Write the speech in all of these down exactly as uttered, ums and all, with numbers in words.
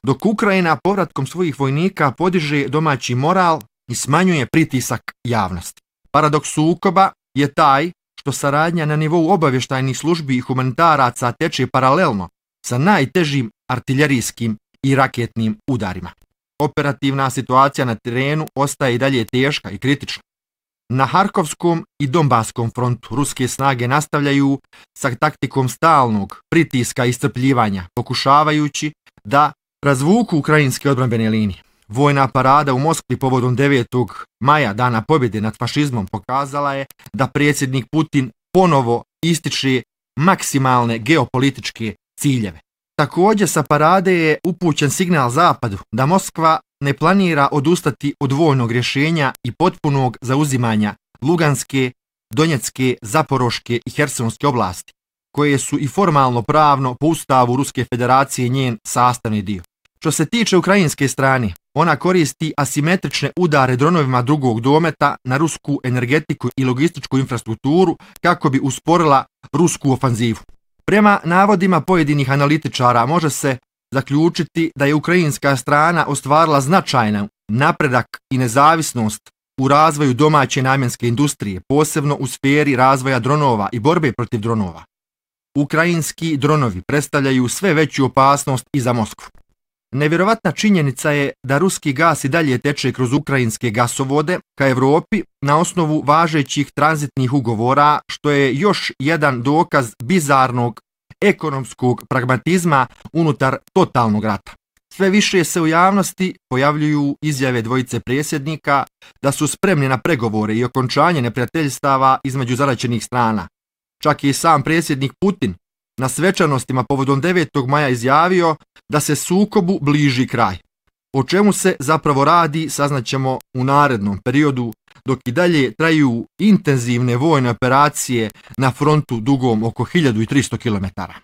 dok Ukrajina povratkom svojih vojnika podiže domaći moral i smanjuje pritisak javnosti. Paradoks sukoba je taj što saradnja na nivou obavještajnih službi i humanitaraca teče paralelno sa najtežim artiljerijskim i raketnim udarima. Operativna situacija na terenu ostaje i dalje teška i kritična. Na Harkovskom i Donbaskom frontu ruske snage nastavljaju sa taktikom stalnog pritiska i iscrpljivanja, pokušavajući da razvuku ukrajinske odbrambene linije. Vojna parada u Moskvi povodom devetog maja, dana pobjede nad fašizmom, pokazala je da predsjednik Putin ponovo ističe maksimalne geopolitičke ciljeve. Također sa parade je upućen signal Zapadu da Moskva ne planira odustati od vojnog rješenja i potpunog zauzimanja Luganske, Donjecke, Zaporoške i Hersonske oblasti, koje su i formalno pravno po ustavu Ruske federacije njen sastavni dio. Što se tiče ukrajinske strane, ona koristi asimetrične udare dronovima drugog dometa na rusku energetiku i logističku infrastrukturu kako bi usporila rusku ofanzivu. Prema navodima pojedinih analitičara može se zaključiti da je ukrajinska strana ostvarila značajan napredak i nezavisnost u razvoju domaće namjenske industrije, posebno u sferi razvoja dronova i borbe protiv dronova. Ukrajinski dronovi predstavljaju sve veću opasnost i za Moskvu. Nevjerovatna činjenica je da ruski gas i dalje teče kroz ukrajinske gasovode ka Evropi na osnovu važećih tranzitnih ugovora, što je još jedan dokaz bizarnog ekonomskog pragmatizma unutar totalnog rata. Sve više se u javnosti pojavljuju izjave dvojice predsjednika da su spremni na pregovore i okončanje neprijateljstava između zaraćenih strana. Čak i sam predsjednik Putin na svečanostima povodom devetog maja izjavio da se sukobu bliži kraj. O čemu se zapravo radi saznaćemo u narednom periodu, dok i dalje traju intenzivne vojne operacije na frontu dugom oko hiljadu tristo kilometara.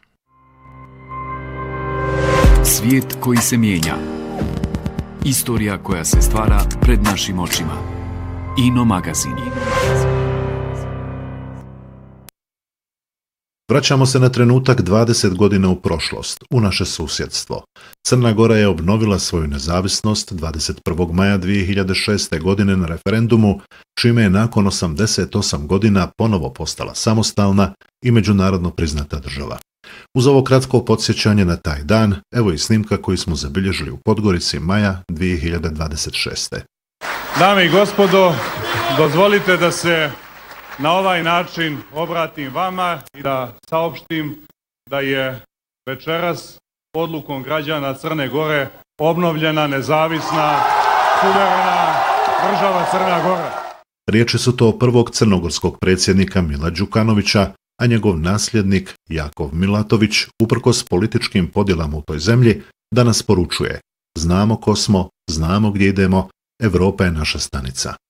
Svijet koji se mijenja. Istorija koja se stvara pred našim očima. Ino magazin. Vraćamo se na trenutak dvadeset godina u prošlost, u naše susjedstvo. Crna Gora je obnovila svoju nezavisnost dvadeset prvog maja dvije hiljade šeste. godine na referendumu, čime je nakon osamdeset osam godina ponovo postala samostalna i međunarodno priznata država. Uz ovo kratko podsjećanje na taj dan, evo i snimka koji smo zabilježili u Podgorici maja dvije hiljade dvadeset šeste. Dame i gospodo, dozvolite da se na ovaj način obratim vama i da saopštim da je večeras odlukom građana Crne Gore obnovljena nezavisna, suverena država Crna Gora. Riječi su to prvog crnogorskog predsjednika Mila Đukanovića, a njegov nasljednik Jakov Milatović, uprkos političkim podjelama u toj zemlji, danas poručuje: znamo ko smo, znamo gdje idemo, Evropa je naša stanica.